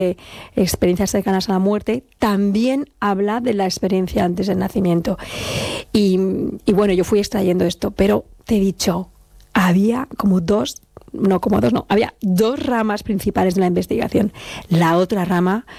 experiencias cercanas a la muerte, también habla de la experiencia antes del nacimiento. Y bueno, yo fui extrayendo esto, pero te he dicho, había había dos ramas principales de la investigación. La otra rama